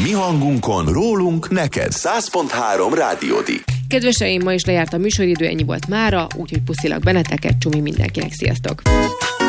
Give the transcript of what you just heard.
mi hangunkon, rólunk, neked 100.3 Rádiódik. Kedveseim, ma is lejárt a műsoridő, ennyi volt mára, úgyhogy puszilak benneteket, csumi mindenkinek, sziasztok!